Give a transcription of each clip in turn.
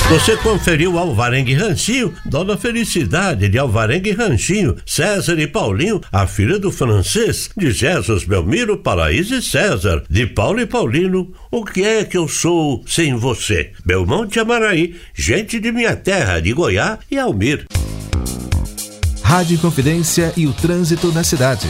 Você conferiu Alvarenga e Ranchinho, Dona Felicidade de Alvarenga e Ranchinho, César e Paulinho, a filha do francês, de Jesus, Belmiro, Paraíso e César, de Paulo e Paulino, o que é que eu sou sem você? Belmonte Amaraí, gente de minha terra, de Goiás e Almir. Rádio Inconfidência e o trânsito na cidade.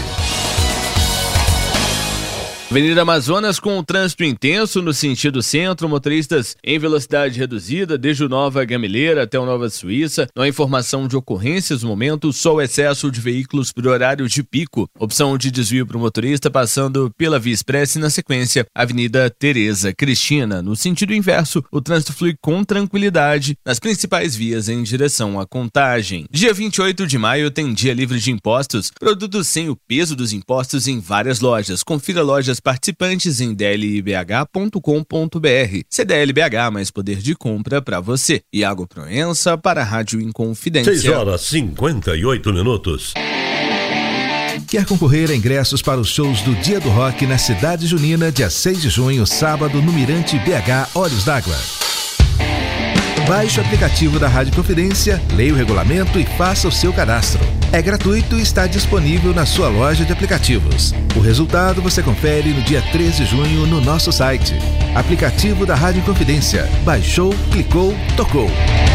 Avenida Amazonas com um trânsito intenso no sentido centro, motoristas em velocidade reduzida, desde o Nova Gameleira até o Nova Suíça. Não há informação de ocorrências no momento, só o excesso de veículos por horário de pico. Opção de desvio para o motorista passando pela Via Expressa e na sequência, Avenida Tereza Cristina. No sentido inverso, o trânsito flui com tranquilidade nas principais vias em direção à Contagem. Dia 28 de maio tem dia livre de impostos, produtos sem o peso dos impostos em várias lojas. Confira lojas participantes em dlbh.com.br. CDLBH, mais poder de compra para você. Iago Proença para a Rádio Inconfidência. 6h58. Quer concorrer a ingressos para os shows do Dia do Rock na Cidade Junina, dia 6 de junho, sábado, no Mirante BH Olhos d'Água? Baixe o aplicativo da Rádio Confidência, leia o regulamento e faça o seu cadastro. É gratuito e está disponível na sua loja de aplicativos. O resultado você confere no dia 13 de junho no nosso site. Aplicativo da Rádio Confidência. Baixou, clicou, tocou.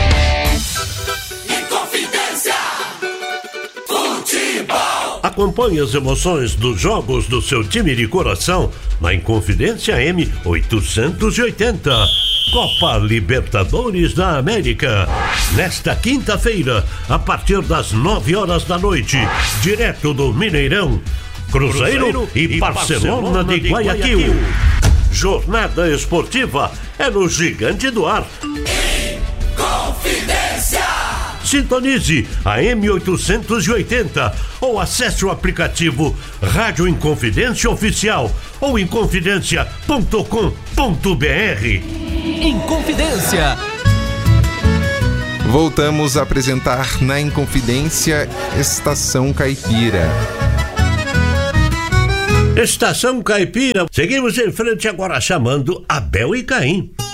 Inconfidência Futebol. Acompanhe as emoções dos jogos do seu time de coração na Inconfidência M880. Copa Libertadores da América. Nesta quinta-feira, a partir das 9h da noite, direto do Mineirão, Cruzeiro e Barcelona de Guayaquil. Jornada esportiva é no Gigante do Ar. Inconfidência. Sintonize a M880 ou acesse o aplicativo Rádio Inconfidência Oficial ou inconfidencia.com.br. Inconfidência. Voltamos a apresentar na Inconfidência Estação Caipira. Estação Caipira. Seguimos em frente agora chamando Abel e Caim.